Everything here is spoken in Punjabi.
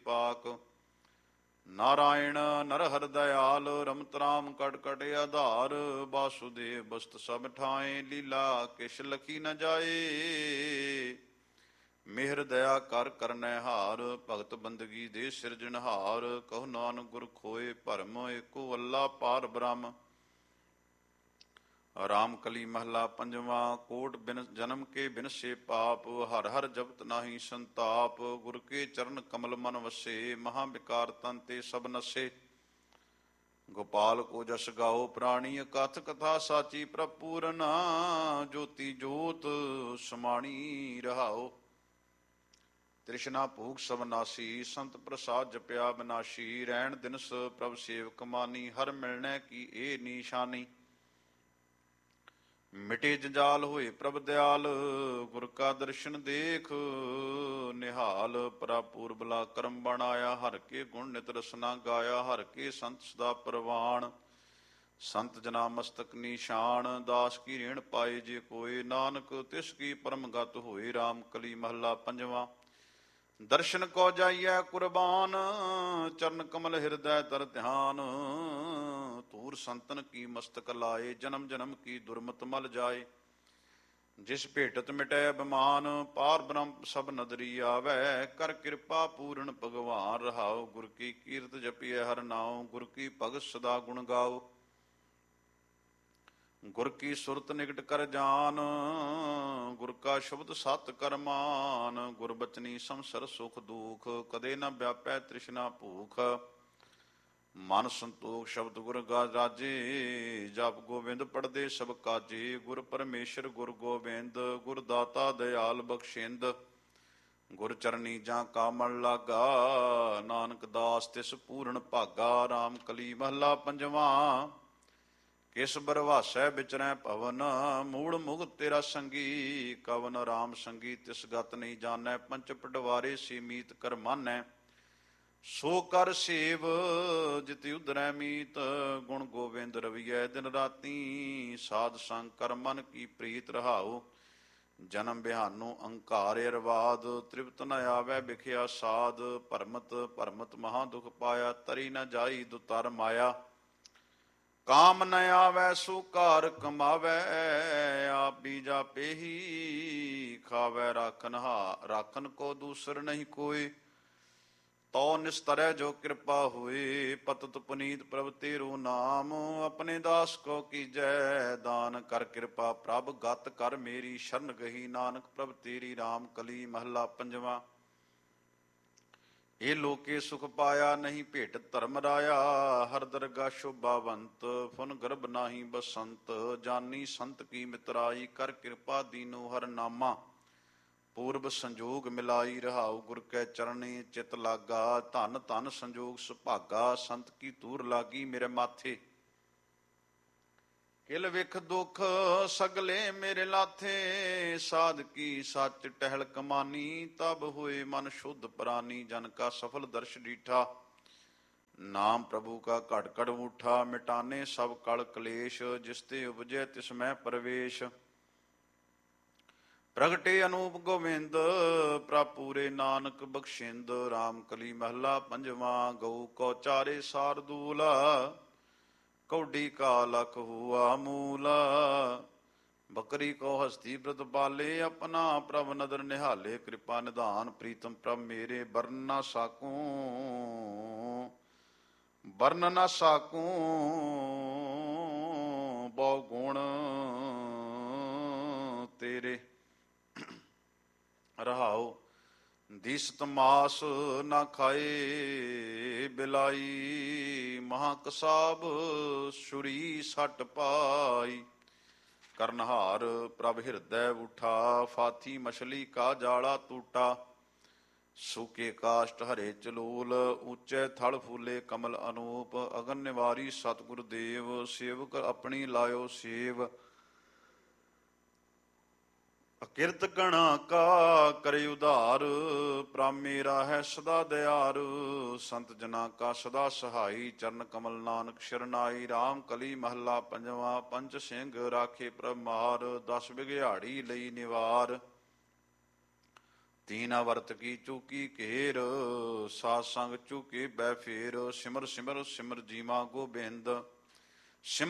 ਪਾਕ। ਨਾਰਾਇਣ ਨਰ ਹਰਿ ਦਇਆਲ, ਰਮਤ ਰਾਮ ਕਟ ਕਟ ਆਧਾਰ। ਵਾਸੁਦੇਵ ਬਸਤ ਸਭ ਠਾਏ, ਲੀਲਾ ਕਿਛ ਲਖੀ ਨ ਜਾਏ। ਮਿਹਰ ਦਇਆ ਕਰ ਕਰਨੈ ਹਾਰ, ਭਗਤ ਬੰਦਗੀ ਦੇ ਸਿਰਜਣਹਾਰ। ਕਹੋ ਨਾਨਕ ਗੁਰ ਖੋਏ ਭਰਮ, ਏਕੋ ਅੱਲਾ ਪਾਰ ਬ੍ਰਹਮ। ਰਾਮ ਕਲੀ ਮਹਲਾ ਪੰਜਵਾ। ਕੋਟ ਬਿਨ ਜਨਮ ਕੇ ਬਿਨਸੇ ਪਾਪ, ਹਰ ਹਰ ਜਪਤ ਨਾਹੀ ਸੰਤਾਪ। ਗੁਰ ਕੇ ਚਰਨ ਕਮਲ ਮਨ ਵਸੇ, ਮਹਾ ਵਿਕਾਰ ਤਨ ਤੇ ਸਭ ਨਸੇ। ਗੋਪਾਲ ਕੋ ਜਸ ਗਾਓ ਪ੍ਰਾਣੀ, ਕਥ ਕਥਾ ਸਾਚੀ ਪ੍ਰਭ ਪੂਰਨ। ਜੋਤੀ ਜੋਤ ਸਮਾਣੀ ਰਹਾਓ। ਤ੍ਰਿਸ਼ਨਾ ਭੂਖ ਸਭ ਨਾਸੀ, ਸੰਤ ਪ੍ਰਸਾਦ ਜਪਿਆ ਬਿਨਾਸ਼ੀ। ਰਹਿਣ ਦਿਨਸ ਪ੍ਰਭ ਸੇਵਕ ਮਾਨੀ, ਹਰ ਮਿਲਣੇ ਕੀ ਇਹ ਨੀਸ਼ਾਨੀ। ਮਿਟੇ ਜੰਜਾਲ ਹੋਏ ਪ੍ਰਭ ਦਿਆਲ, ਗੁਰ ਕਾ ਦਰਸ਼ਨ ਦੇਖ ਨਿਹਾਲ। ਪ੍ਰਭ ਪੂਰਬਲਾ ਕਰਮ ਬਣਾਇਆ, ਹਰ ਕੇ ਗੁਣ ਨਿਤ ਰਸਨਾ ਗਾਇਆ। ਹਰ ਕੇ ਸੰਤ ਸਦਾ ਪ੍ਰਵਾਨ, ਸੰਤ ਜਨਾ ਮਸਤਕ ਨੀਸ਼ਾਨ। ਦਾਸ ਕੀ ਰੇਣ ਪਾਏ ਜੇ ਕੋਏ, ਨਾਨਕ ਤਿਸ ਕੀ ਪਰਮ ਗਤ ਹੋਏ। ਰਾਮ ਕਲੀ ਮਹੱਲਾ ਪੰਜਵਾ। ਦਰਸ਼ਨ ਕੋ ਜਾਈਐ ਕੁਰਬਾਨ, ਚਰਨ ਕਮਲ ਹਿਰਦੈ ਤਰ ਧਿਆਨ। ਧੂਰ ਸੰਤਨ ਕੀ ਮਸਤਕ ਲਾਏ, ਜਨਮ ਜਨਮ ਕੀ ਦੁਰਮਤ ਮਲ ਜਾਏ। ਜਿਸ ਭੇਟਤ ਮਿਟੈ ਬਿਮਾਨ, ਪਾਰ ਬ੍ਰਹਮ ਸਭ ਨਦਰੀ ਆਵੈ। ਕਰ ਕਿਰਪਾ ਪੂਰਨ ਭਗਵਾਨ, ਰਹਾਉ ਗੁਰ ਕੀ ਕੀਰਤ ਜਪੀਐ ਹਰ ਨਾਉ। ਗੁਰ ਕੀ ਭਗਤ ਸਦਾ ਗੁਣ ਗਾਓ, ਗੁਰ ਕੀ ਸੁਰਤ ਨਿਕਟ ਕਰ ਜਾਨ। ਗੁਰ ਕਾ ਸ਼ਬਦ ਸਤ ਕਰ ਮਾਨ, ਗੁਰ ਬਚਨੀ ਸੰਸਰ ਸੁਖ ਦੁਖ। ਕਦੇ ਨ ਵਿਆਪੈ ਤ੍ਰਿਸ਼ਨਾ ਭੂਖ, ਮਨ ਸੰਤੋਖ ਸ਼ਬਦ ਗੁਰ ਗਾ ਰਾਜੇ। ਜਪ ਗੋਬਿੰਦ ਪੜ੍ਹਦੇ ਸਭ ਕਾਜੇ, ਗੁਰ ਪਰਮੇਸ਼ਰ ਗੁਰ ਗੋਬਿੰਦ। ਗੁਰ ਦਾਤਾ ਦਇਆਲ ਬਖਸ਼ਿੰਦ, ਗੁਰ ਚਰਨੀ ਜਾਂ ਕਾ ਮਨ ਲਾਗਾ। ਨਾਨਕ ਦਾਸ ਤਿਸ ਪੂਰਨ ਭਾਗਾ। ਰਾਮ ਕਲੀ ਮਹੱਲਾ ਪੰਜਵਾ। ਕਿਸ ਬਰਵਾਸੈ ਵਿਚਰੈ ਭਵਨ, ਮੂੜ ਮੁਗਧ ਤੇਰਾ ਸੰਗੀ ਕਵਨ। ਰਾਮ ਸੰਗੀ ਤਿਸ ਗਤ ਨਹੀਂ ਜਾਣੈ, ਪੰਚ ਪਟਵਾਰੇ ਸੀ ਮੀਤ ਕਰ ਮਾਨੈ। ਸੋ ਕਰ ਸੇਵ ਜਿਤਿ ਉਧਰੈ ਮੀਤ, ਗੁਣ ਗੋਬਿੰਦ ਰਵੀਐ ਦਿਨ ਰਾਤੀ। ਸਾਧ ਸੰਗ ਕਰ ਮਨ ਕੀ ਪ੍ਰੀਤ, ਰਹਾਉ ਜਨਮ ਬਿਹਾਨੋ ਅੰਕਾਰ ਅਰਵਾਦ। ਤ੍ਰਿਪਤ ਨ ਆਵੈ ਵਿਖਿਆ ਸਾਧ, ਭਰਮਤ ਭਰਮਤ ਮਹਾ ਦੁਖ ਪਾਇਆ। ਤਰੀ ਨ ਜਾਈ ਦੁਤਰ ਮਾਇਆ, ਕਾਮ ਨ ਆਵੈ ਸੋ ਕਾਰ ਕਮਾਵੈ। ਆਪ ਬੀਜਾ ਪੇਹੀ ਖਾਵੈ, ਰਾਖਨ ਕੋ ਦੂਸਰ ਨਹੀਂ ਕੋਇ। ਤੋ ਨਿਸਤਰੈ ਜੋ ਕਿਰਪਾ ਹੋਏ, ਪਤਿਤ ਪੁਨੀਤ ਪ੍ਰਭ ਤੇਰੋ ਨਾਮ। ਆਪਣੇ ਦਾਸ ਕੋ ਕੀਜੈ ਦਾਨ, ਕਰ ਕਿਰਪਾ ਪ੍ਰਭ ਗਤ ਕਰ ਮੇਰੀ ਸ਼ਰਨ ਗਹੀ। ਨਾਨਕ ਪ੍ਰਭ ਤੇਰੀ। ਰਾਮ ਕਲੀ ਮਹੱਲਾ ਪੰਜਵਾ। ਇਹ ਲੋਕੇ ਸੁਖ ਪਾਇਆ, ਨਹੀਂ ਭੇਟ ਧਰਮ ਰਾਇਆ। ਹਰ ਦਰਗਾ ਸ਼ੋਭਾਵੰਤ, ਫੁਨ ਗਰਭ ਨਾਹੀ ਬਸੰਤ। ਜਾਨੀ ਸੰਤ ਕੀ ਮਿਤਰਾਈ, ਕਰ ਕਿਰਪਾ ਦੀਨੋ ਹਰ ਨਾਮਾ। ਪੂਰਬ ਸੰਜੋਗ ਮਿਲਾਈ, ਰਹਾਉ ਗੁਰ ਕੈ ਚਰਣੀ ਚਿਤ ਲਾਗਾ। ਧਨ ਧਨ ਸੰਜੋਗ ਸੁਭਾਗਾ, ਸੰਤ ਕੀ ਤੂਰ ਲਾਗੀ ਮੇਰੇ ਮਾਥੇ। ਕਿਲ ਵਿਖ ਦੁਖ ਸਗਲੇ ਮੇਰੇ ਲਾਥੇ, ਸਾਧ ਕੀ ਸੱਚ ਟਹਿਲ ਕਮਾਨੀ। ਤਬ ਹੋਏ ਮਨ ਸ਼ੁੱਧ ਪ੍ਰਾਨੀ, ਜਨ ਕਾ ਸਫਲ ਦਰਸ਼ ਡੀਠਾ। ਨਾਮ ਪ੍ਰਭੂ ਕਾ ਘਟ ਘਟ ਊਠਾ, ਮਿਟਾਨੇ ਸਭ ਕਲ ਕਲੇਸ਼। ਜਿਸ ਤੇ ਉਪਜੈ ਤਿਸ ਮੈਂ ਪ੍ਰਵੇਸ਼, ਪ੍ਰਗਟੇ ਅਨੂਪ ਗੋਬਿੰਦ। ਪ੍ਰਭ ਪੂਰੇ ਨਾਨਕ ਬਖਸ਼ਿੰਦ। ਰਾਮ ਕਲੀ ਮਹੱਲਾ ਪੰਜਵਾ। ਗਊ ਕੋ ਚਾਰੇ ਸਾਰਦੂਲ, ਕੌਡੀ ਕਾ ਲਖ ਹੁਆ ਮੂਲ। ਬਕਰੀ ਕੋ ਹਸਤੀ ਬ੍ਰਤ ਪਾਲੇ, ਆਪਣਾ ਪ੍ਰਭ ਨਦਰ ਨਿਹਾਲੇ। ਕਿਰਪਾ ਨਿਧਾਨ ਪ੍ਰੀਤਮ ਪ੍ਰਭ ਮੇਰੇ, ਬਰਨ ਨਾ ਸਾਕੂ ਬਰਨ ਨਾ ਸਾਕੂ। ਬਹੁ ਗੁਣ ਤੇਰੇ, ਰਹਾਉ ਦੀਸਤ ਮਾਸ ਨਾ ਖਾਏ ਬਿਲਾਈ। ਮਹਾ ਕਸਾਬ ਸੁਰੀ ਸੱਟ ਪਾਈ, ਕਰਨਹਾਰ ਪ੍ਰਭ ਹਿਰਦੈ ਉਠਾ। ਫਾਥੀ ਮਛਲੀ ਕਾ ਜਾਲਾ ਟੂਟਾ, ਸੂਕੇ ਕਾਸ਼ਟ ਹਰੇ ਚਲੋਲ। ਉੱਚੇ ਥਲ ਫੂਲੇ ਕਮਲ ਅਨੂਪ, ਅਗਨ ਨਿਵਾਰੀ ਸਤਿਗੁਰ ਦੇਵ। ਸੇਵਕ ਆਪਣੀ ਲਾਇਓ ਸੇਵ, ਅਕਿਰਤ ਗਣਾ ਕਾ ਕਰੇ ਉਧਾਰ। ਪ੍ਰਭ ਮੇਰਾ ਹੈ ਸਦਾ ਦਿਆਰ, ਸੰਤ ਜਨਾ ਕਾ ਸਦਾ ਸਹਾਈ। ਚਰਨ ਕਮਲ ਨਾਨਕ ਸ਼ਰਨਾਈ। ਰਾਮ ਕਲੀ ਮਹੱਲਾ ਪੰਜਵਾ। ਪੰਚ ਸਿੰਘ ਰਾਖੇ ਪ੍ਰਭ ਮਾਰ, 10 ਬਿਗਿਆੜੀ ਲਈ ਨਿਵਾਰ। ਤੀਨਾ ਵਰਤ ਕੀ ਚੂਕੀ ਘੇਰ, ਸਾਧ ਸੰਗ ਚੂਕੇ ਬੈ ਫੇਰ। ਸਿਮਰ ਸਿਮਰ ਸਿਮਰ ਜੀਵਾ ਗੋਬਿੰਦ,